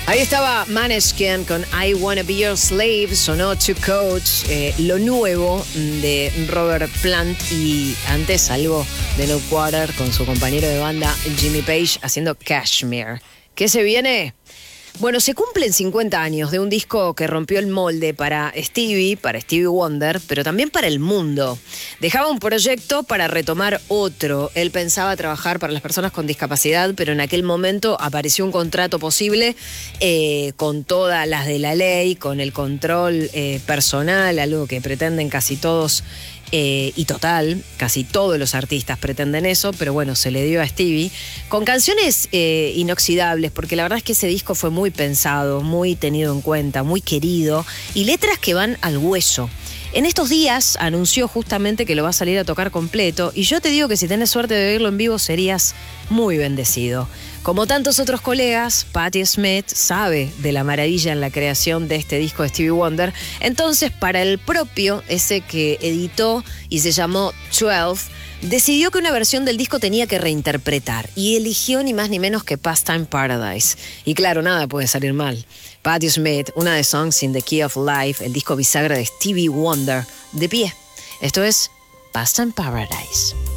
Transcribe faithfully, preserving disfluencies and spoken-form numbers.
Ahí estaba Maneskin con I Wanna Be Your Slave, sonó To Coach, eh, lo nuevo de Robert Plant, y antes algo de No Quarter con su compañero de banda Jimmy Page haciendo Kashmir. ¿Qué se viene? Bueno, se cumplen cincuenta años de un disco que rompió el molde para Stevie, para Stevie Wonder, pero también para el mundo. Dejaba un proyecto para retomar otro. Él pensaba trabajar para las personas con discapacidad, pero en aquel momento apareció un contrato posible eh, con todas las de la ley, con el control eh, personal, algo que pretenden casi todos. Eh, y total, casi todos los artistas pretenden eso, pero bueno, se le dio a Stevie con canciones eh, inoxidables, porque la verdad es que ese disco fue muy pensado, muy tenido en cuenta, muy querido, y letras que van al hueso. En estos días anunció justamente que lo va a salir a tocar completo, y yo te digo que si tenés suerte de oírlo en vivo serías muy bendecido. Como tantos otros colegas, Patti Smith sabe de la maravilla en la creación de este disco de Stevie Wonder. Entonces, para el propio, ese que editó y se llamó doce, decidió que una versión del disco tenía que reinterpretar y eligió ni más ni menos que Pastime Paradise. Y claro, nada puede salir mal. Patti Smith, una de Songs in the Key of Life, el disco bisagra de Stevie Wonder, de pie. Esto es Pastime Paradise.